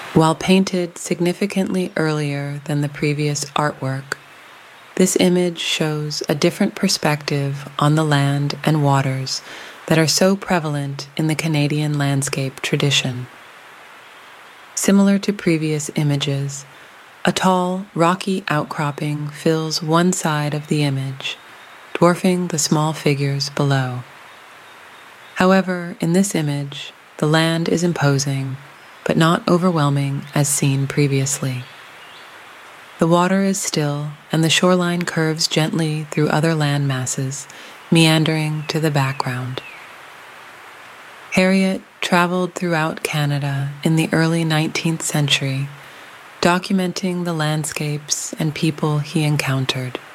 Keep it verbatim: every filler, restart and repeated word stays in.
While painted significantly earlier than the previous artwork, this image shows a different perspective on the land and waters that are so prevalent in the Canadian landscape tradition. Similar to previous images, a tall, rocky outcropping fills one side of the image, dwarfing the small figures below. However, in this image, the land is imposing, but not overwhelming as seen previously. The water is still, and the shoreline curves gently through other land masses, meandering to the background. Harriot traveled throughout Canada in the early nineteenth century, documenting the landscapes and people he encountered.